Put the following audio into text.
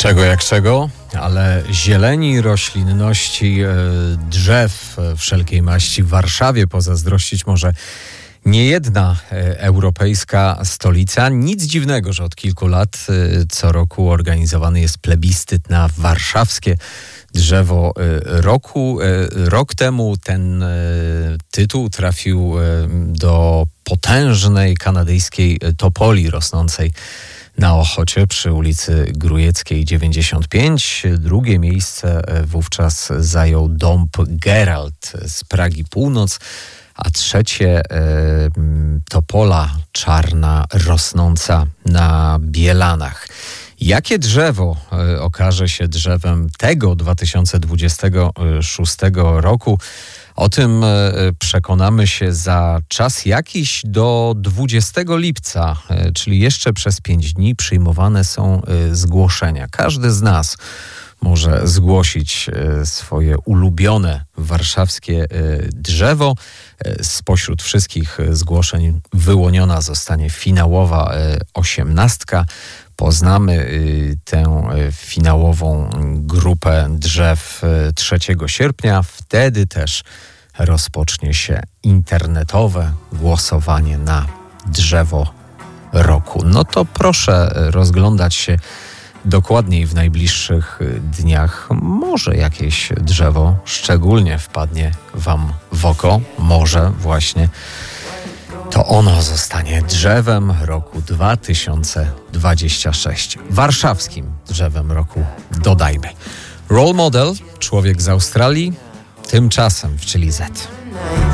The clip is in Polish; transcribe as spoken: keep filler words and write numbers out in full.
Czego jak czego, ale zieleni, roślinności, drzew wszelkiej maści w Warszawie pozazdrościć może niejedna europejska stolica. Nic dziwnego, że od kilku lat co roku organizowany jest plebiscyt na warszawskie drzewo roku. Rok temu ten tytuł trafił do potężnej kanadyjskiej topoli rosnącej na Ochocie przy ulicy Grujeckiej dziewięćdziesiąt pięć. Drugie miejsce wówczas zajął dąb Gerald z Pragi Północ, a trzecie topola czarna rosnąca na Bielanach. Jakie drzewo okaże się drzewem tego dwa tysiące dwudziestego szóstego roku? O tym przekonamy się za czas jakiś. Do dwudziestego lipca, czyli jeszcze przez pięć dni, przyjmowane są zgłoszenia. Każdy z nas może zgłosić swoje ulubione warszawskie drzewo. Spośród wszystkich zgłoszeń wyłoniona zostanie finałowa osiemnastka. Poznamy tę finałową grupę drzew trzeciego sierpnia. Wtedy też rozpocznie się internetowe głosowanie na drzewo roku. No to proszę rozglądać się dokładniej w najbliższych dniach. Może jakieś drzewo szczególnie wpadnie wam w oko. Może właśnie to ono zostanie drzewem roku dwa tysiące dwudziestego szóstego. Warszawskim drzewem roku, dodajmy. Role Model, człowiek z Australii, tymczasem w Chili Z.